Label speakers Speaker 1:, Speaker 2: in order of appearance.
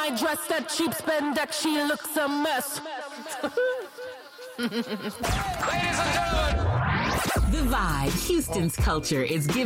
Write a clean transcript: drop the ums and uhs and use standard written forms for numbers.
Speaker 1: my dress, that cheap spandex, she looks a mess.
Speaker 2: Ladies and gentlemen.
Speaker 3: The Vibe, Houston's culture is giving